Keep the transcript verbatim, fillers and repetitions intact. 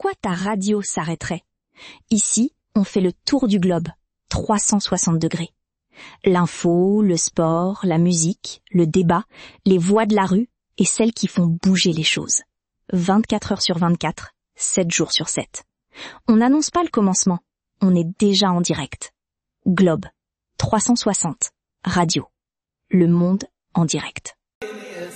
pourquoi ta radio s'arrêterait? Ici, on fait le tour du globe, trois cent soixante degrés. L'info, le sport, la musique, le débat, les voix de la rue et celles qui font bouger les choses. vingt-quatre heures sur vingt-quatre, sept jours sur sept. On n'annonce pas le commencement, on est déjà en direct. Globe, trois cent soixante, radio. Le monde en direct.